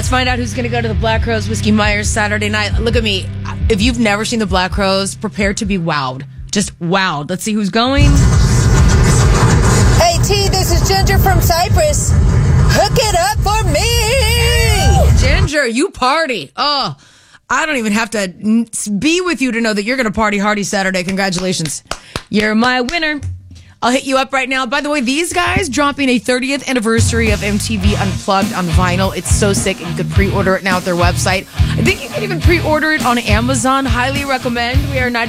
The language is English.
Let's find out who's going to go to the Black Crowes Whiskey Myers Saturday night. Look at me. If you've never seen the Black Crowes, prepare to be wowed. Just wowed. Let's see who's going. Hey, T, this is Ginger from Cyprus. Hook it up for me! Ginger, you party. Oh, I don't even have to be with you to know that you're going to party hardy Saturday. Congratulations. You're my winner. I'll hit you up right now. By the way, these guys dropping a 30th anniversary of MTV Unplugged on vinyl. It's so sick, and you could pre-order it now at their website. I think you can even pre-order it on Amazon. Highly recommend. We are 90.